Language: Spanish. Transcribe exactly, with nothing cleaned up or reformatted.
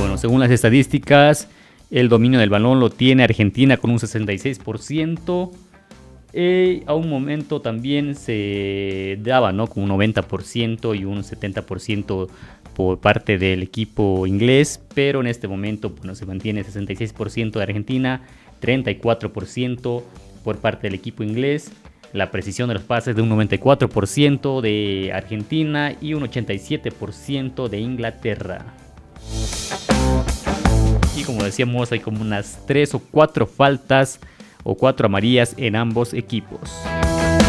bueno, según las estadísticas, el dominio del balón lo tiene Argentina con un sesenta y seis por ciento. Eh, a un momento también se daba, ¿no?, con un noventa por ciento y un setenta por ciento por parte del equipo inglés, pero en este momento, bueno, se mantiene sesenta y seis por ciento de Argentina, treinta y cuatro por ciento por parte del equipo inglés. La precisión de los pases de un noventa y cuatro por ciento de Argentina y un ochenta y siete por ciento de Inglaterra. Y como decíamos, hay como unas tres o cuatro faltas o cuatro amarillas en ambos equipos.